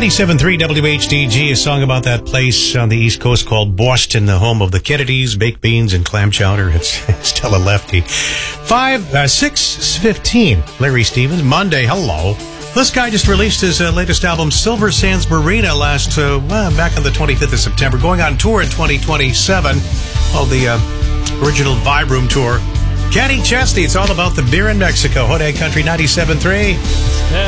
97.3 WHDG, a song about that place on the East Coast called Boston, the home of the Kennedys, baked beans, and clam chowder. It's still a lefty. 6:15. Larry Stevens, Monday, hello. This guy just released his latest album, Silver Sands Marina, back on the 25th of September, going on tour in 2027, called the original Vibe Room Tour. Kenny Chesney, it's all about the beer in Mexico. Hode Country 97.3.